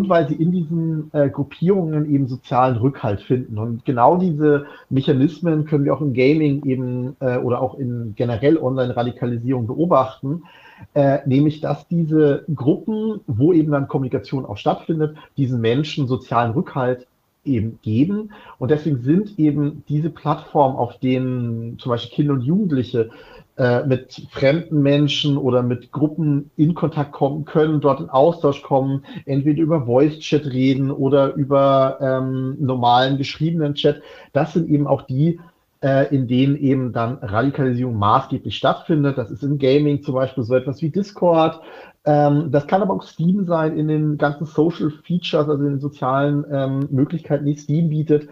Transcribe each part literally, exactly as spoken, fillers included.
und weil sie in diesen äh, Gruppierungen eben sozialen Rückhalt finden. Und genau diese Mechanismen können wir auch im Gaming eben äh, oder auch in generell Online-Radikalisierung beobachten, äh, nämlich dass diese Gruppen, wo eben dann Kommunikation auch stattfindet, diesen Menschen sozialen Rückhalt eben geben. Und deswegen sind eben diese Plattformen, auf denen zum Beispiel Kinder und Jugendliche äh, mit fremden Menschen oder mit Gruppen in Kontakt kommen können, dort in Austausch kommen, entweder über Voice-Chat reden oder über ähm, normalen geschriebenen Chat. Das sind eben auch die, äh, in denen eben dann Radikalisierung maßgeblich stattfindet. Das ist im Gaming zum Beispiel so etwas wie Discord. Ähm, das kann aber auch Steam sein in den ganzen Social Features, also in den sozialen ähm, Möglichkeiten, die Steam bietet.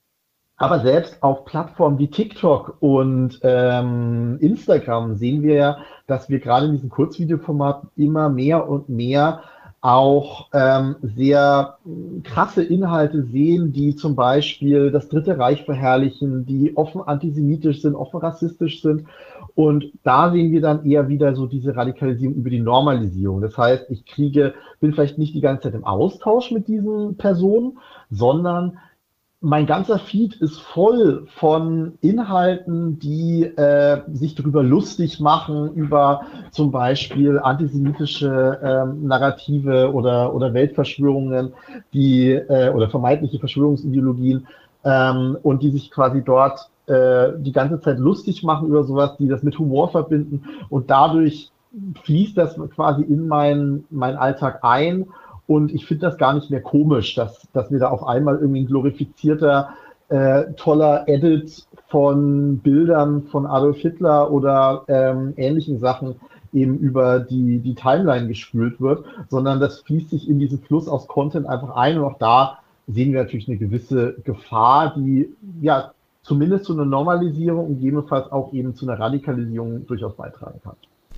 Aber selbst auf Plattformen wie TikTok und ähm, Instagram sehen wir ja, dass wir gerade in diesem Kurzvideoformat immer mehr und mehr auch ähm, sehr krasse Inhalte sehen, die zum Beispiel das Dritte Reich verherrlichen, die offen antisemitisch sind, offen rassistisch sind. Und da sehen wir dann eher wieder so diese Radikalisierung über die Normalisierung. Das heißt, ich kriege, bin vielleicht nicht die ganze Zeit im Austausch mit diesen Personen, sondern mein ganzer Feed ist voll von Inhalten, die äh, sich darüber lustig machen, über zum Beispiel antisemitische ähm, Narrative oder, oder Weltverschwörungen, die äh, oder vermeintliche Verschwörungsideologien ähm, und die sich quasi dort äh, die ganze Zeit lustig machen über sowas, die das mit Humor verbinden und dadurch fließt das quasi in meinen mein Alltag ein. Und ich finde das gar nicht mehr komisch, dass, dass mir da auf einmal irgendwie ein glorifizierter, äh, toller Edit von Bildern von Adolf Hitler oder ähm, ähnlichen Sachen eben über die, die Timeline gespült wird, sondern das fließt sich in diesen Fluss aus Content einfach ein. Und auch da sehen wir natürlich eine gewisse Gefahr, die ja zumindest zu einer Normalisierung und gegebenenfalls auch eben zu einer Radikalisierung durchaus beitragen kann.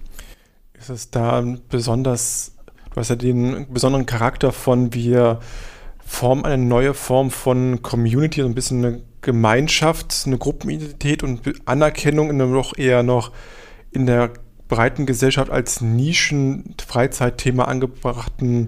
Ist es da besonders... Du hast ja den besonderen Charakter von, wir formen eine neue Form von Community, so ein bisschen eine Gemeinschaft, eine Gruppenidentität und Anerkennung in einem doch eher noch in der breiten Gesellschaft als Nischen-Freizeitthema angebrachten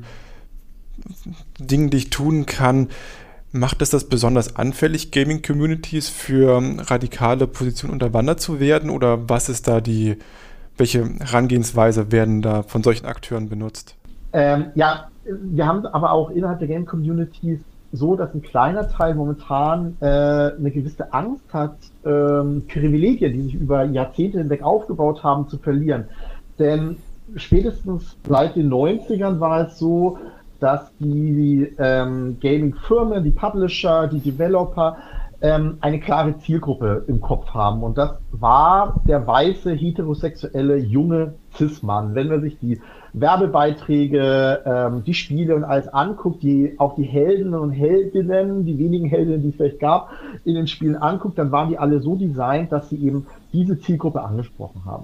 Dingen, die ich tun kann. Macht es das besonders anfällig, Gaming-Communities für radikale Positionen unterwandert zu werden? Oder was ist da die, welche Herangehensweise werden da von solchen Akteuren benutzt? Ähm, ja, wir haben aber auch innerhalb der Game-Communities so, dass ein kleiner Teil momentan äh, eine gewisse Angst hat, ähm, Privilegien, die sich über Jahrzehnte hinweg aufgebaut haben, zu verlieren. Denn spätestens seit den neunzigern war es so, dass die ähm, Gaming-Firmen, die Publisher, die Developer ähm, eine klare Zielgruppe im Kopf haben. Und das war der weiße, heterosexuelle, junge Cis-Mann. Wenn man sich die Werbebeiträge, ähm, die Spiele und alles anguckt, die auch die Helden und Heldinnen, die wenigen Heldinnen, die es vielleicht gab, in den Spielen anguckt, dann waren die alle so designt, dass sie eben diese Zielgruppe angesprochen haben.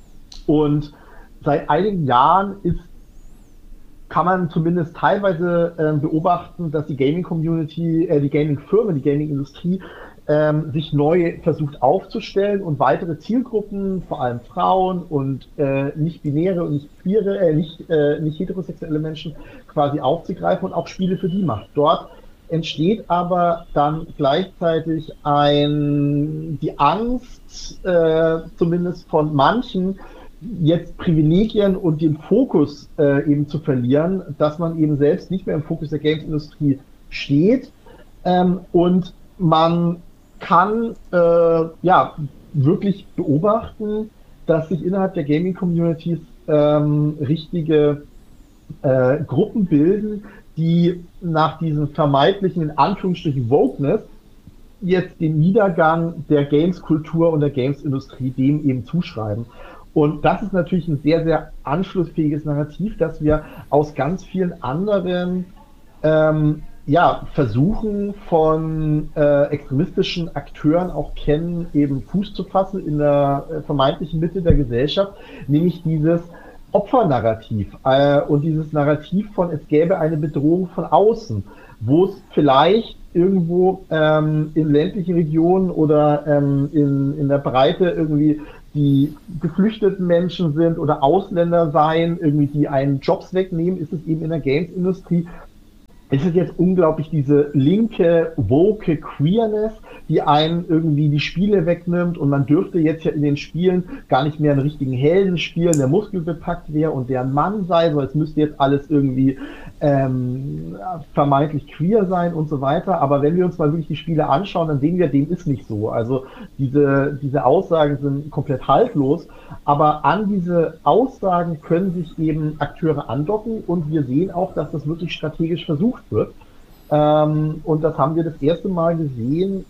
Und seit einigen Jahren ist, kann man zumindest teilweise äh, beobachten, dass die Gaming-Community, äh, die Gaming-Firmen, die Gaming-Industrie ähm, sich neu versucht aufzustellen und weitere Zielgruppen, vor allem Frauen und äh, nicht-binäre und nicht queere, äh, nicht, äh, nicht heterosexuelle Menschen quasi aufzugreifen und auch Spiele für die macht. Dort entsteht aber dann gleichzeitig ein, die Angst, äh, zumindest von manchen, jetzt Privilegien und den Fokus äh, eben zu verlieren, dass man eben selbst nicht mehr im Fokus der Games-Industrie steht ähm, und man kann äh, ja wirklich beobachten, dass sich innerhalb der Gaming-Communities ähm, richtige äh, Gruppen bilden, die nach diesem vermeintlichen, in Anführungsstrichen, Wokeness jetzt den Niedergang der Games-Kultur und der Games-Industrie dem eben zuschreiben. Und das ist natürlich ein sehr, sehr anschlussfähiges Narrativ, das wir aus ganz vielen anderen ähm, ja, Versuchen von äh, extremistischen Akteuren auch kennen, eben Fuß zu fassen in der äh, vermeintlichen Mitte der Gesellschaft, nämlich dieses Opfernarrativ äh, und dieses Narrativ von, es gäbe eine Bedrohung von außen, wo es vielleicht irgendwo ähm, in ländlichen Regionen oder ähm, in, in der Breite irgendwie die geflüchteten Menschen sind oder Ausländer seien, irgendwie die einen Jobs wegnehmen, ist es eben in der Games-Industrie Es ist jetzt unglaublich diese linke, woke Queerness, die einen irgendwie die Spiele wegnimmt und man dürfte jetzt ja in den Spielen gar nicht mehr einen richtigen Helden spielen, der muskelbepackt wäre und der ein Mann sei, sondern es müsste jetzt alles irgendwie ähm, vermeintlich queer sein und so weiter. Aber wenn wir uns mal wirklich die Spiele anschauen, dann sehen wir, dem ist nicht so. Also diese, diese Aussagen sind komplett haltlos, aber an diese Aussagen können sich eben Akteure andocken und wir sehen auch, dass das wirklich strategisch versucht wird. Ähm, und das haben wir das erste Mal gesehen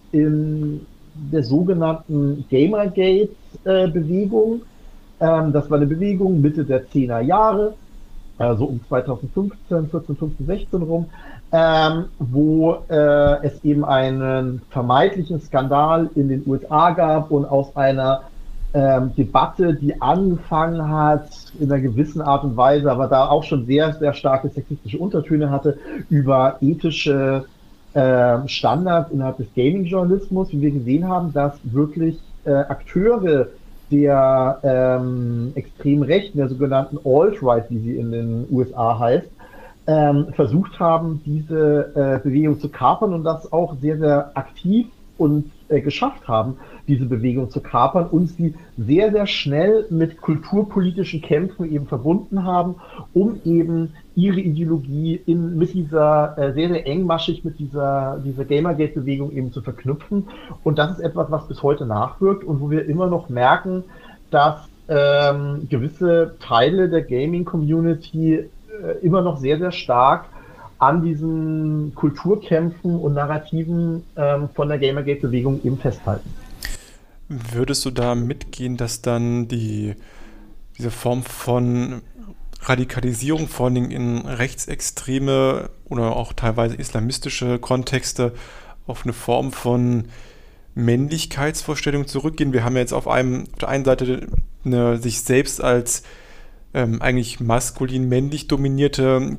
in der sogenannten Gamergate-Bewegung. Ähm, das war eine Bewegung Mitte der zehner Jahre, also um zwanzig fünfzehn, vierzehn, fünfzehn, sechzehn rum, ähm, wo äh, es eben einen vermeintlichen Skandal in den U S A gab und aus einer ähm, Debatte, die angefangen hat in einer gewissen Art und Weise, aber da auch schon sehr, sehr starke sexistische Untertöne hatte, über ethische äh, Standards innerhalb des Gaming-Journalismus, wie wir gesehen haben, dass wirklich äh, Akteure der ähm, extremen Rechten, der sogenannten Alt-Right, wie sie in den U S A heißt, ähm, versucht haben, diese äh, Bewegung zu kapern und das auch sehr, sehr aktiv und äh, geschafft haben, diese Bewegung zu kapern und sie sehr, sehr schnell mit kulturpolitischen Kämpfen eben verbunden haben, um eben ihre Ideologie in, mit dieser äh, sehr, sehr engmaschig mit dieser, dieser Gamergate-Bewegung eben zu verknüpfen. Und das ist etwas, was bis heute nachwirkt und wo wir immer noch merken, dass ähm, gewisse Teile der Gaming-Community äh, immer noch sehr, sehr stark an diesen Kulturkämpfen und Narrativen ähm, von der Gamergate-Bewegung eben festhalten. Würdest du da mitgehen, dass dann die, diese Form von Radikalisierung, vor allen Dingen in rechtsextreme oder auch teilweise islamistische Kontexte, auf eine Form von Männlichkeitsvorstellung zurückgehen? Wir haben ja jetzt auf, einem, auf der einen Seite eine sich selbst als ähm, eigentlich maskulin-männlich dominierte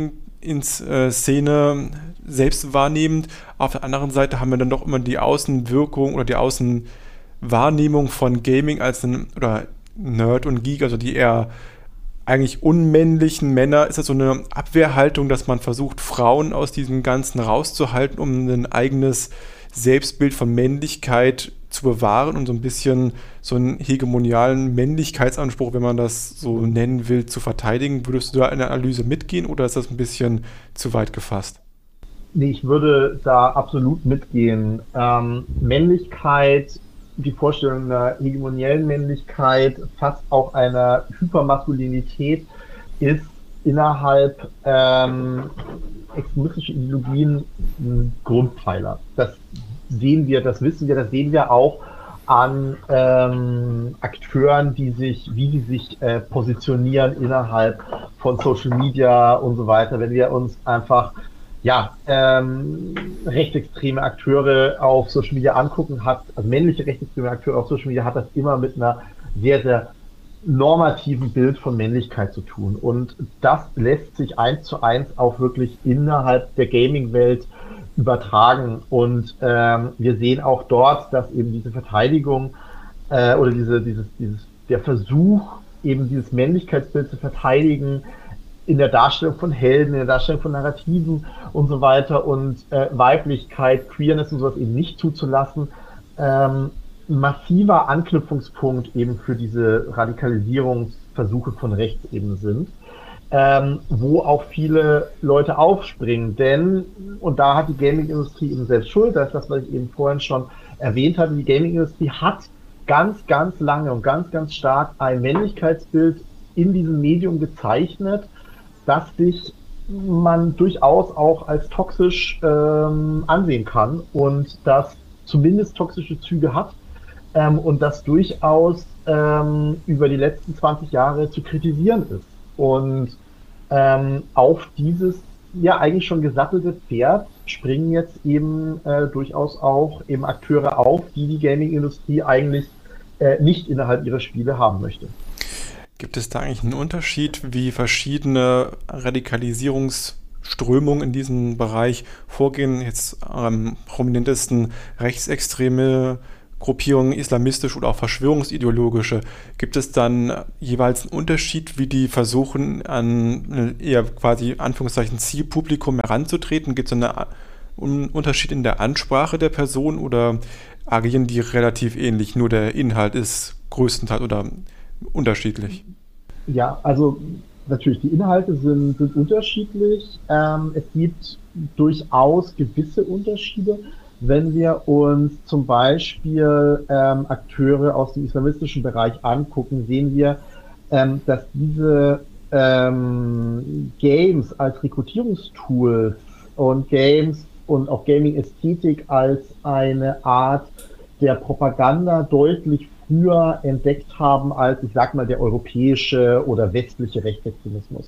Gaming-Szene selbst wahrnehmend. Auf der anderen Seite haben wir dann doch immer die Außenwirkung oder die Außenwahrnehmung von Gaming als ein, oder Nerd und Geek, also die eher eigentlich unmännlichen Männer. Ist das so eine Abwehrhaltung, dass man versucht, Frauen aus diesem Ganzen rauszuhalten, um ein eigenes Selbstbild von Männlichkeit zu bewahren und so ein bisschen so einen hegemonialen Männlichkeitsanspruch, wenn man das so nennen will, zu verteidigen? Würdest du da in der Analyse mitgehen oder ist das ein bisschen zu weit gefasst? Nee, ich würde da absolut mitgehen. Ähm, Männlichkeit, die Vorstellung einer hegemoniellen Männlichkeit, fast auch einer Hypermaskulinität, ist innerhalb ähm, extremistischer Ideologien ein Grundpfeiler. Das sehen wir, das wissen wir, das sehen wir auch an ähm, Akteuren, die sich, wie sie sich äh, positionieren innerhalb von Social Media und so weiter. Wenn wir uns einfach ja, ähm, rechtsextreme Akteure auf Social Media angucken, hat, also männliche rechtsextreme Akteure auf Social Media, hat das immer mit einer sehr, sehr normativen Bild von Männlichkeit zu tun. Und das lässt sich eins zu eins auch wirklich innerhalb der Gaming-Welt übertragen. Und ähm, wir sehen auch dort, dass eben diese Verteidigung äh, oder diese, dieses, dieses, der Versuch, eben dieses Männlichkeitsbild zu verteidigen, in der Darstellung von Helden, in der Darstellung von Narrativen und so weiter und äh, Weiblichkeit, Queerness und sowas eben nicht zuzulassen, ähm, massiver Anknüpfungspunkt eben für diese Radikalisierungsversuche von rechts eben sind, ähm, wo auch viele Leute aufspringen, denn, und da hat die Gaming-Industrie eben selbst Schuld, das ist das, was ich eben vorhin schon erwähnt hatte, die Gaming-Industrie hat ganz, ganz lange und ganz, ganz stark ein Männlichkeitsbild in diesem Medium gezeichnet, dass sich man durchaus auch als toxisch ähm, ansehen kann und das zumindest toxische Züge hat ähm, und das durchaus ähm, über die letzten zwanzig Jahre zu kritisieren ist. Und ähm, auf dieses ja eigentlich schon gesattelte Pferd springen jetzt eben äh, durchaus auch eben Akteure auf, die die Gaming-Industrie eigentlich äh, nicht innerhalb ihrer Spiele haben möchte. Gibt es da eigentlich einen Unterschied, wie verschiedene Radikalisierungsströmungen in diesem Bereich vorgehen? Jetzt am prominentesten rechtsextreme Gruppierungen, islamistisch oder auch verschwörungsideologische, gibt es dann jeweils einen Unterschied, wie die versuchen, an ein eher quasi Anführungszeichen Zielpublikum heranzutreten? Gibt es einen Unterschied in der Ansprache der Person oder agieren die relativ ähnlich, nur der Inhalt ist größtenteils oder unterschiedlich? Ja, also natürlich, die Inhalte sind, sind unterschiedlich. Ähm, es gibt durchaus gewisse Unterschiede. Wenn wir uns zum Beispiel ähm, Akteure aus dem islamistischen Bereich angucken, sehen wir, ähm, dass diese ähm, Games als Rekrutierungstools und Games und auch Gaming-Ästhetik als eine Art der Propaganda deutlich früher entdeckt haben als, ich sag mal, der europäische oder westliche Rechtsextremismus.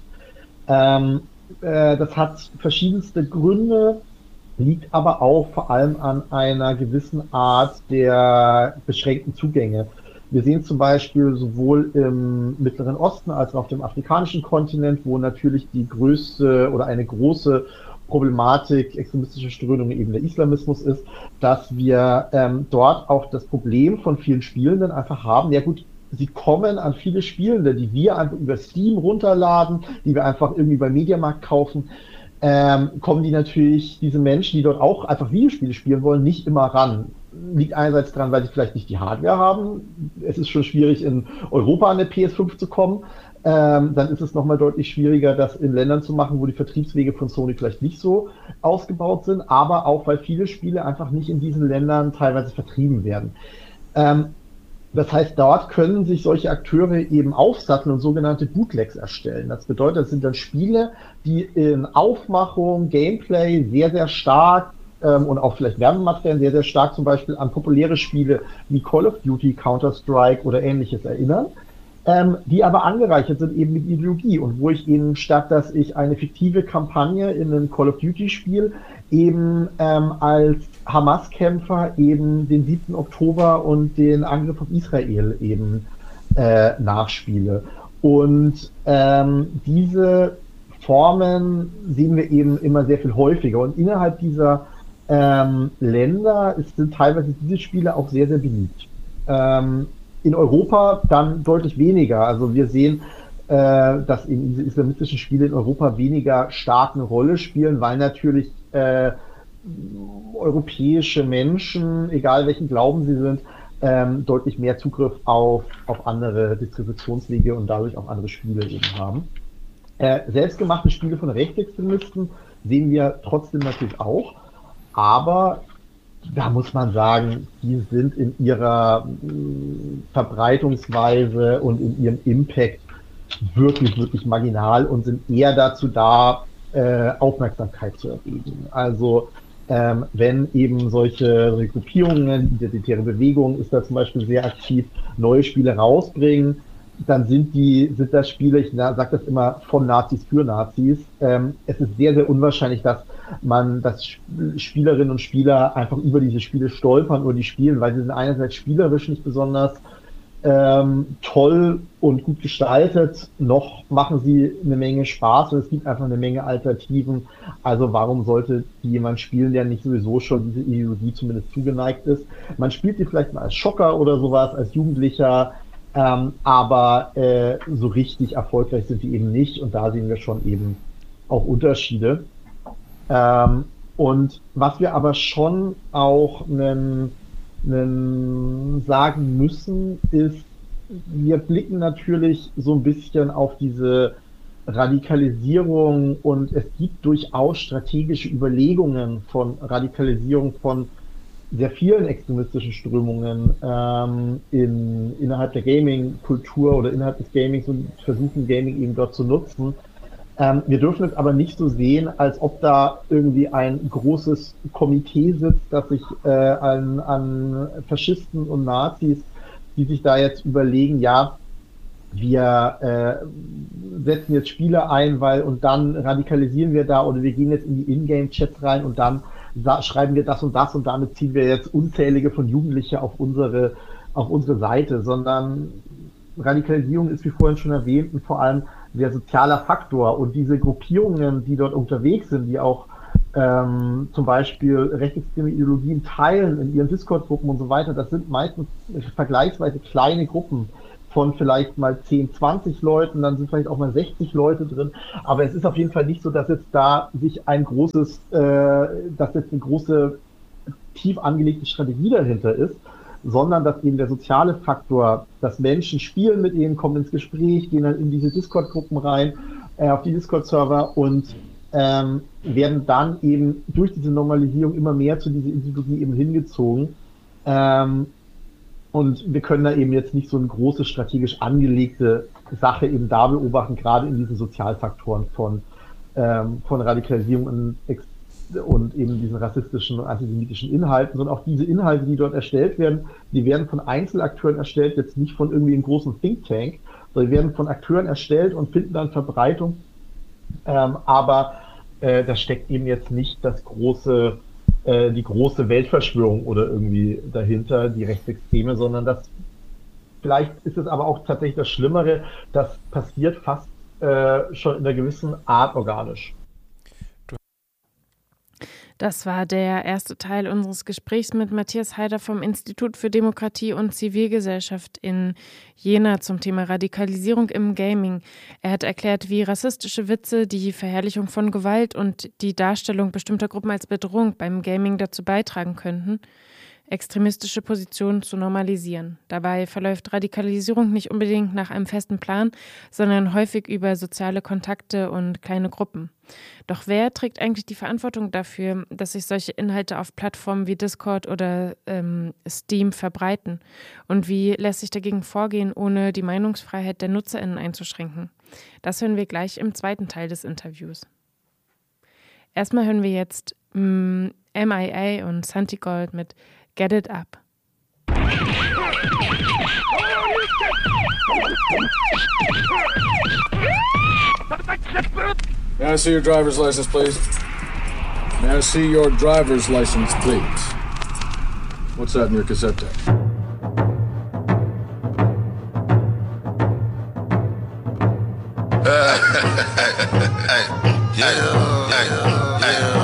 Ähm, äh, das hat verschiedenste Gründe, liegt aber auch vor allem an einer gewissen Art der beschränkten Zugänge. Wir sehen zum Beispiel sowohl im Mittleren Osten als auch auf dem afrikanischen Kontinent, wo natürlich die größte oder eine große Problematik extremistischer Strömungen eben der Islamismus ist, dass wir ähm, dort auch das Problem von vielen Spielenden einfach haben. Ja gut, sie kommen an viele Spielende, die wir einfach über Steam runterladen, die wir einfach irgendwie beim Mediamarkt kaufen, ähm, kommen die natürlich, diese Menschen, die dort auch einfach Videospiele spielen wollen, nicht immer ran. Liegt einerseits daran, weil sie vielleicht nicht die Hardware haben. Es ist schon schwierig, in Europa an eine P S fünf zu kommen. Ähm, dann ist es nochmal deutlich schwieriger, das in Ländern zu machen, wo die Vertriebswege von Sony vielleicht nicht so ausgebaut sind, aber auch, weil viele Spiele einfach nicht in diesen Ländern teilweise vertrieben werden. Ähm, das heißt, dort können sich solche Akteure eben aufsatteln und sogenannte Bootlegs erstellen. Das bedeutet, das sind dann Spiele, die in Aufmachung, Gameplay sehr, sehr stark ähm, und auch vielleicht Werbematerial sehr, sehr stark zum Beispiel an populäre Spiele wie Call of Duty, Counter-Strike oder ähnliches erinnern. Ähm, die aber angereichert sind eben mit Ideologie und wo ich eben statt, dass ich eine fiktive Kampagne in einem Call of Duty Spiel eben ähm, als Hamas-Kämpfer eben den siebten Oktober und den Angriff auf Israel eben äh, nachspiele. Und ähm, diese Formen sehen wir eben immer sehr viel häufiger und innerhalb dieser ähm, Länder ist, sind teilweise diese Spiele auch sehr, sehr beliebt. Ähm, In Europa dann deutlich weniger. Also wir sehen, äh, dass eben diese islamistischen Spiele in Europa weniger stark eine Rolle spielen, weil natürlich äh, europäische Menschen, egal welchen Glauben sie sind, ähm, deutlich mehr Zugriff auf, auf andere Distributionswege und dadurch auch andere Spiele eben haben. Äh, selbstgemachte Spiele von Rechtsextremisten sehen wir trotzdem natürlich auch, aber da muss man sagen, die sind in ihrer Verbreitungsweise und in ihrem Impact wirklich, wirklich marginal und sind eher dazu da, äh, Aufmerksamkeit zu erregen. Also ähm, wenn eben solche Regroupierungen, identitäre Bewegungen ist da zum Beispiel sehr aktiv, neue Spiele rausbringen, dann sind die, sind das Spiele, ich sage das immer, von Nazis für Nazis. Ähm, es ist sehr, sehr unwahrscheinlich, dass man, dass Spielerinnen und Spieler einfach über diese Spiele stolpern oder die spielen, weil sie sind einerseits spielerisch nicht besonders ähm, toll und gut gestaltet, noch machen sie eine Menge Spaß und es gibt einfach eine Menge Alternativen. Also warum sollte die jemand spielen, der nicht sowieso schon diese Ideologie zumindest zugeneigt ist? Man spielt die vielleicht mal als Schocker oder sowas, als Jugendlicher, ähm, aber äh, so richtig erfolgreich sind die eben nicht und da sehen wir schon eben auch Unterschiede. Ähm, und was wir aber schon auch nen, nen sagen müssen, ist, wir blicken natürlich so ein bisschen auf diese Radikalisierung und es gibt durchaus strategische Überlegungen von Radikalisierung von sehr vielen extremistischen Strömungen ähm, in, innerhalb der Gaming-Kultur oder innerhalb des Gamings und versuchen Gaming eben dort zu nutzen. Ähm, wir dürfen es aber nicht so sehen, als ob da irgendwie ein großes Komitee sitzt, das sich äh, an, an Faschisten und Nazis, die sich da jetzt überlegen, ja, wir äh, setzen jetzt Spiele ein, weil und dann radikalisieren wir da oder wir gehen jetzt in die Ingame-Chats rein und dann schreiben wir das und das und damit ziehen wir jetzt unzählige von Jugendlichen auf unsere, auf unsere Seite, sondern Radikalisierung ist, wie vorhin schon erwähnt, und vor allem der sozialer Faktor und diese Gruppierungen, die dort unterwegs sind, die auch ähm, zum Beispiel rechtsextreme Ideologien teilen in ihren Discord-Gruppen und so weiter, das sind meistens vergleichsweise kleine Gruppen von vielleicht mal zehn, zwanzig Leuten, dann sind vielleicht auch mal sechzig Leute drin. Aber es ist auf jeden Fall nicht so, dass jetzt da sich ein großes, äh, dass jetzt eine große, tief angelegte Strategie dahinter ist, sondern dass eben der soziale Faktor, dass Menschen spielen mit ihnen, kommen ins Gespräch, gehen dann in diese Discord-Gruppen rein, äh, auf die Discord-Server und ähm, werden dann eben durch diese Normalisierung immer mehr zu dieser Ideologie eben hingezogen. Ähm, Und wir können da eben jetzt nicht so eine große strategisch angelegte Sache eben da beobachten, gerade in diesen Sozialfaktoren von, ähm, von Radikalisierung und, und eben diesen rassistischen und antisemitischen Inhalten, sondern auch diese Inhalte, die dort erstellt werden, die werden von Einzelakteuren erstellt, jetzt nicht von irgendwie einem großen Think Tank, sondern die werden von Akteuren erstellt und finden dann Verbreitung. Ähm, aber äh, da steckt eben jetzt nicht das große die große Weltverschwörung oder irgendwie dahinter, die Rechtsextreme, sondern das, vielleicht ist es aber auch tatsächlich das Schlimmere, das passiert fast äh, schon in einer gewissen Art organisch. Das war der erste Teil unseres Gesprächs mit Matthias Haider vom Institut für Demokratie und Zivilgesellschaft in Jena zum Thema Radikalisierung im Gaming. Er hat erklärt, wie rassistische Witze, die Verherrlichung von Gewalt und die Darstellung bestimmter Gruppen als Bedrohung beim Gaming dazu beitragen könnten, extremistische Positionen zu normalisieren. Dabei verläuft Radikalisierung nicht unbedingt nach einem festen Plan, sondern häufig über soziale Kontakte und kleine Gruppen. Doch wer trägt eigentlich die Verantwortung dafür, dass sich solche Inhalte auf Plattformen wie Discord oder ähm, Steam verbreiten? Und wie lässt sich dagegen vorgehen, ohne die Meinungsfreiheit der NutzerInnen einzuschränken? Das hören wir gleich im zweiten Teil des Interviews. Erstmal hören wir jetzt mm, M I A und Santigold mit Get It Up. May I see your driver's license, please? May I see your driver's license, please? What's that in your cassette tape? Hey, yeah, yeah, yeah.